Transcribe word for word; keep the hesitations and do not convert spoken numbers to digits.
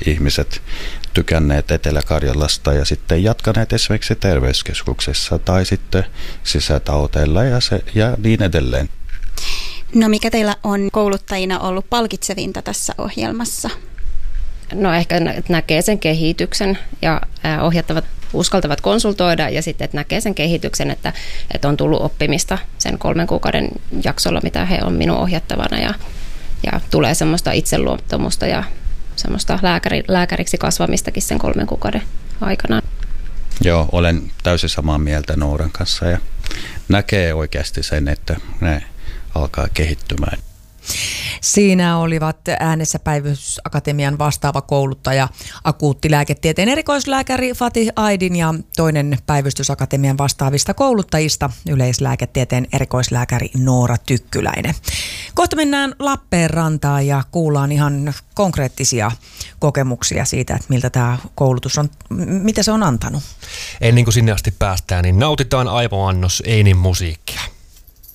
ihmiset tykänneet Etelä-Karjalasta ja sitten jatkaneet esimerkiksi terveyskeskuksessa tai sitten sisätauteilla ja, se, ja niin edelleen. No mikä teillä on kouluttajina ollut palkitsevinta tässä ohjelmassa? No ehkä näkee sen kehityksen ja ohjattavat uskaltavat konsultoida ja sitten että näkee sen kehityksen, että, että on tullut oppimista sen kolmen kuukauden jaksolla, mitä he on minun ohjattavana ja, ja tulee semmoista itseluottamusta ja semmoista lääkäri, lääkäriksi kasvamistakin sen kolmen kuukauden aikana. Joo, olen täysin samaa mieltä Nooran kanssa ja näkee oikeasti sen, että ne alkaa kehittymään. Siinä olivat äänessä Päivystysakatemian vastaava kouluttaja, akuuttilääketieteen erikoislääkäri Fatih Aydin ja toinen Päivystysakatemian vastaavista kouluttajista yleislääketieteen erikoislääkäri Noora Tykkyläinen. Kohta mennään Lappeenrantaan ja kuullaan ihan konkreettisia kokemuksia siitä, että miltä tämä koulutus on, mitä se on antanut. Ennen kuin sinne asti päästään, niin nautitaan aivoannos Einin musiikki.